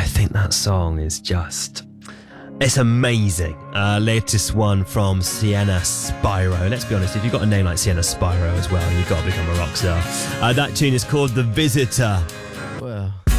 I think that song is just... It's amazing. Latest one from Sienna Spyro. Let's be honest, if you've got a name like Sienna Spyro as well, you've got to become a rock star. That tune is called The Visitor. Well...